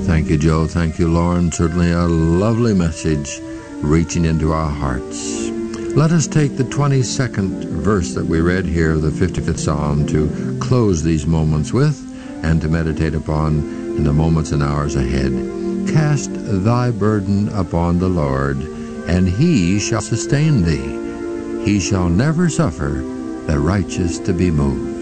Thank you, Joe. Thank you, Lauren. Certainly a lovely message reaching into our hearts. Let us take the 22nd verse that we read here, the 55th Psalm, to close these moments with and to meditate upon in the moments and hours ahead. Cast thy burden upon the Lord, and he shall sustain thee. He shall never suffer the righteous to be moved.